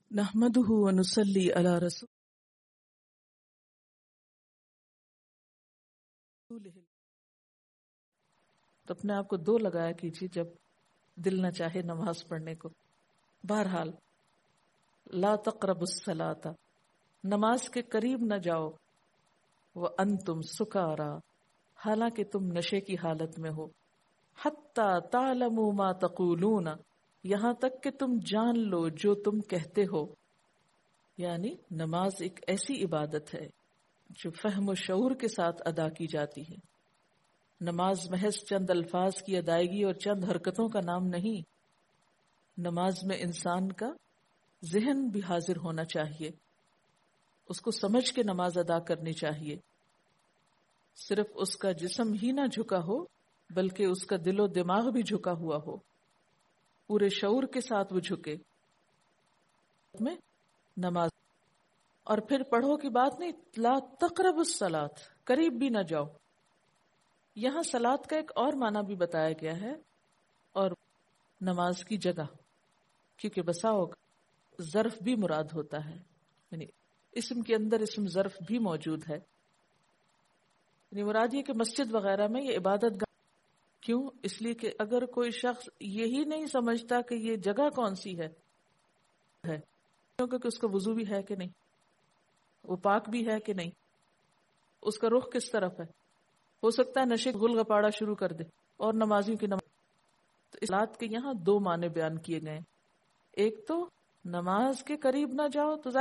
نحمده ونصلي على رسوله. تو اپنے آپ کو 2 لگایا کیجیے جب دل نہ چاہے نماز پڑھنے کو. بہرحال لا تقربوا الصلاۃ، نماز کے قریب نہ جاؤ، وانتم سکارا، حالانکہ تم نشے کی حالت میں ہو، حتی تعلموا ما تقولون، یہاں تک کہ تم جان لو جو تم کہتے ہو. یعنی نماز ایک ایسی عبادت ہے جو فہم و شعور کے ساتھ ادا کی جاتی ہے. نماز محض چند الفاظ کی ادائیگی اور چند حرکتوں کا نام نہیں. نماز میں انسان کا ذہن بھی حاضر ہونا چاہیے، اس کو سمجھ کے نماز ادا کرنی چاہیے. صرف اس کا جسم ہی نہ جھکا ہو بلکہ اس کا دل و دماغ بھی جھکا ہوا ہو، پورے شعور کے ساتھ وہ جھکے میں نماز. اور پھر پڑھو کی بات نہیں، لا تقربوا الصلاۃ، قریب بھی نہ جاؤ. یہاں صلاۃ کا ایک اور معنی بھی بتایا گیا ہے، اور نماز کی جگہ، کیونکہ بسا اوقات ظرف بھی مراد ہوتا ہے، یعنی اسم کے اندر اسم ظرف بھی موجود ہے. یعنی مراد یہ کہ مسجد وغیرہ میں یہ عبادت گاہ. کیوں؟ اس لیے کہ اگر کوئی شخص یہی نہیں سمجھتا کہ یہ جگہ کون سی ہے کیونکہ اس کا وضو بھی ہے کہ نہیں، وہ پاک بھی ہے کہ نہیں، اس کا رخ کس طرف ہے، ہو سکتا ہے نشے گل گپاڑا شروع کر دے اور نمازیوں کی نماز. تو اس بات کے یہاں 2 معنی بیان کیے گئے. ایک تو نماز کے قریب نہ جاؤ تو